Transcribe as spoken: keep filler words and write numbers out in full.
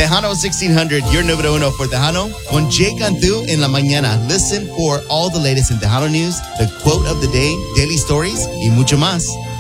Tejano sixteen hundred, your número uno for Tejano. Con Jay Cantu en la mañana. Listen for all the latest in Tejano news, the quote of the day, daily stories, y mucho más.